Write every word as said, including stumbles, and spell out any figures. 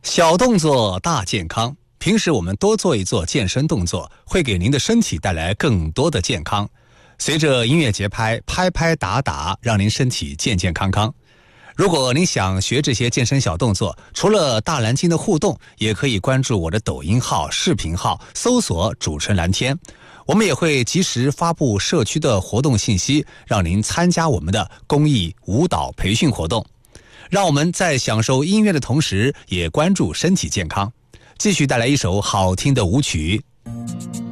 小动作大健康，平时我们多做一做健身动作，会给您的身体带来更多的健康。随着音乐节拍，拍拍打打，让您身体健健康康。如果您想学这些健身小动作，除了大蓝鲸的互动，也可以关注我的抖音号、视频号，搜索主持人蓝天。我们也会及时发布社区的活动信息，让您参加我们的公益舞蹈培训活动。让我们在享受音乐的同时，也关注身体健康。继续带来一首好听的舞曲《